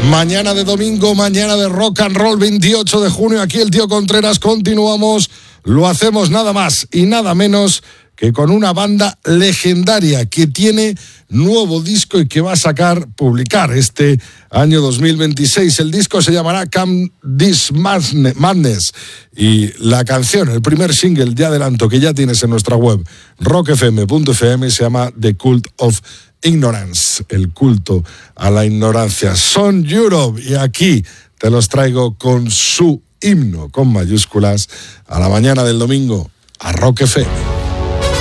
Mañana de domingo, mañana de rock and roll, 28 de junio, aquí el tío Contreras, continuamos, lo hacemos nada más y nada menos que con una banda legendaria que tiene nuevo disco y que va a publicar este año 2026. El disco se llamará Come This Madness y la canción, el primer single de adelanto que ya tienes en nuestra web, rockfm.fm, se llama The Cult of Ignorance, el culto a la ignorancia. Son Europe y aquí te los traigo con su himno con mayúsculas a la mañana del domingo a Rock FM.